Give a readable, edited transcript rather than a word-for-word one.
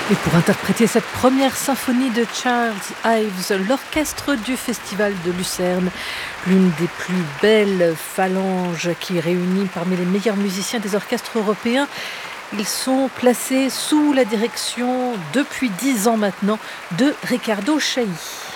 Et pour interpréter cette première symphonie de Charles Ives, l'orchestre du Festival de Lucerne, l'une des plus belles phalanges qui réunit parmi les meilleurs musiciens des orchestres européens. Ils sont placés sous la direction, depuis 10 ans maintenant, de Riccardo Chailly.